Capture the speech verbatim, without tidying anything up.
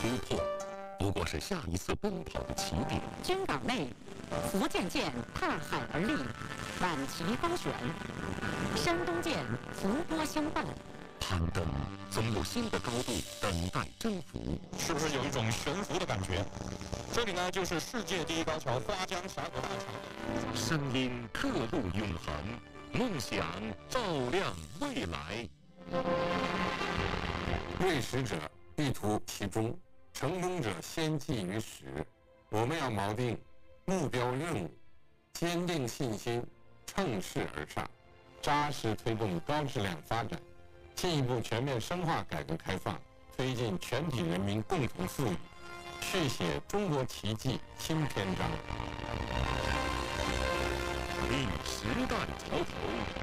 突破不过是下一次奔跑的起点。 军港内，福建舰踏海而立，晚旗高悬；山东舰伏波相伴。 攀登总有新的高度等待征服， 是不是有一种悬浮的感觉？这里呢，就是世界第一高桥花江峡谷大桥。 声音刻录永恒，梦想照亮未来。 锐使者必图其中，成功者先记于始。我们要锚定目标任务，坚定信心，乘势而上，扎实推动高质量发展，进一步全面深化改革开放，推进全体人民共同富裕，续写中国奇迹新篇章。 与时代潮头